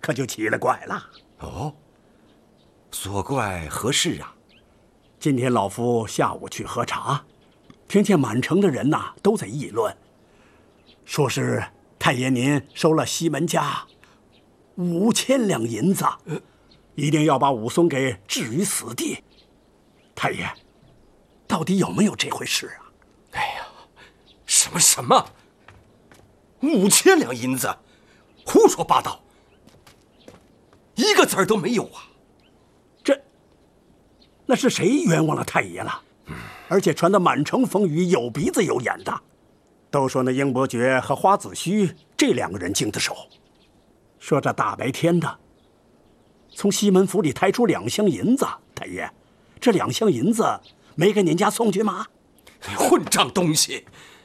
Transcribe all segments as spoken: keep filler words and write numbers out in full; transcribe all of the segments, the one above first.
可就奇了怪了。 哦，所怪何事啊？ 今天老夫下午去喝茶，听见满城的人呐、啊、都在议论，说是太爷您收了西门家五千两银子，一定要把武松给置于死地。太爷，到底有没有这回事啊？ 哎呀，什么什么？五千两银子，胡说八道，一个字儿都没有啊！ 这，那是谁冤枉了太爷了？嗯、而且传得满城风雨，有鼻子有眼的，都说那英伯爵和花子虚这两个人经的手，说这大白天的，从西门府里抬出两箱银子，太爷，这两箱银子没给您家送去吗？ 混账东西！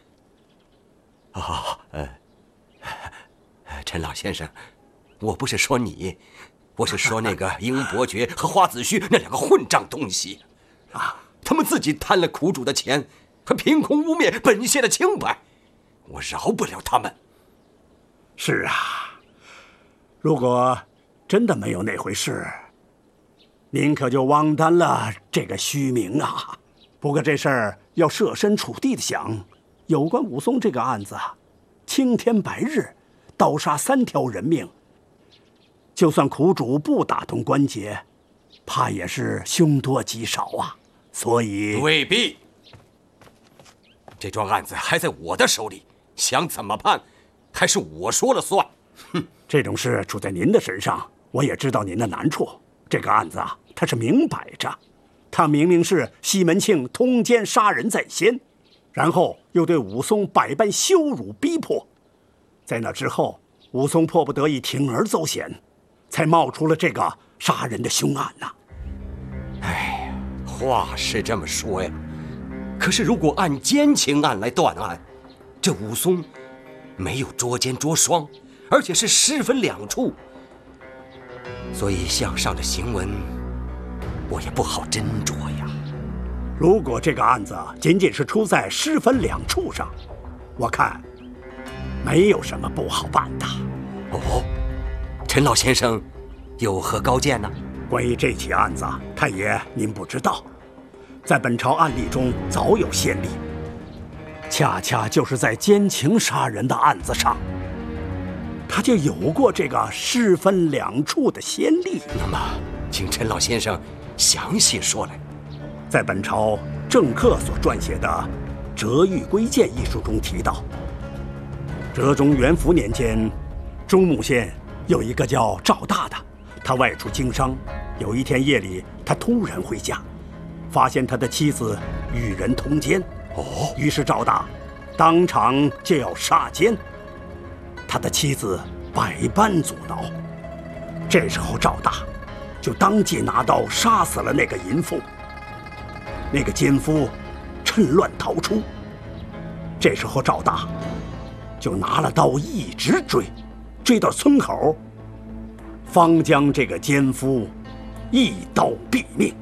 哦，呃，陈老先生，我不是说你，我是说那个英伯爵和花子虚那两个混账东西啊！他们自己贪了苦主的钱，还凭空污蔑本县的清白，我饶不了他们。 是啊，如果真的没有那回事，您可就枉担了这个虚名啊！不过这事儿要设身处地的想，有关武松这个案子，青天白日，刀杀三条人命，就算苦主不打通关节，怕也是凶多吉少啊。所以未必，这桩案子还在我的手里，想怎么判，还是我说了算。 哼，这种事出在您的身上，我也知道您的难处。这个案子啊，它是明摆着，他明明是西门庆通奸杀人在先，然后又对武松百般羞辱逼迫，在那之后，武松迫不得已铤而走险，才冒出了这个杀人的凶案呐、啊。 哎呀，话是这么说呀，可是如果按奸情案来断案，这武松没有捉奸捉双，而且是失分两处，所以向上的行文我也不好斟酌呀。 如果这个案子仅仅是出在失分两处上，我看没有什么不好办的。 哦，陈老先生有何高见呢？ 关于这起案子，太爷您不知道，在本朝案例中早有先例，恰恰就是在奸情杀人的案子上，他就有过这个失分两处的先例。 那么，请陈老先生详细说来。 在本朝政客所撰写的《折玉归鉴》一书中提到，哲宗元符年间，中牟县有一个叫赵大的，他外出经商，有一天夜里，他突然回家，发现他的妻子与人通奸。 哦， 于是赵大当场就要杀奸，他的妻子百般阻挠。这时候赵大就当即拿刀杀死了那个淫妇。那个奸夫趁乱逃出，这时候赵大就拿了刀一直追，追到村口，方将这个奸夫一刀毙命。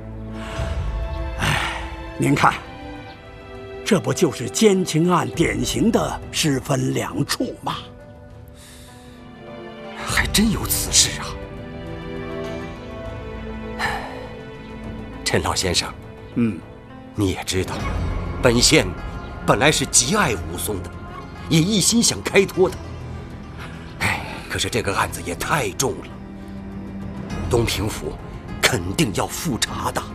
哎，您看，这不就是奸情案典型的失分两处吗？ 还真有此事啊！陈老先生， 嗯， 你也知道，本县本来是极爱武松的，也一心想开脱的。哎，可是这个案子也太重了，东平府肯定要复查的。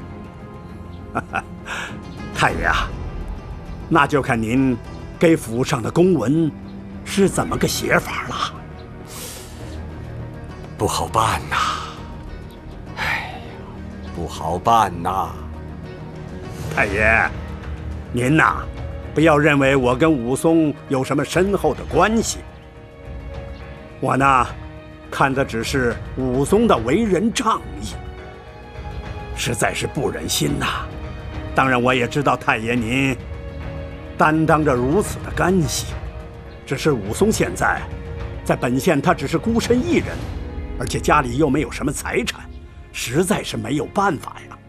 太爷啊，那就看您给府上的公文是怎么个写法了。 不好办呐，哎呀，不好办呐。 太爷，您呐，不要认为我跟武松有什么深厚的关系。我呢，看的只是武松的为人仗义，实在是不忍心呐。当然，我也知道太爷您担当着如此的干系，只是武松现在在本县，他只是孤身一人，而且家里又没有什么财产，实在是没有办法呀。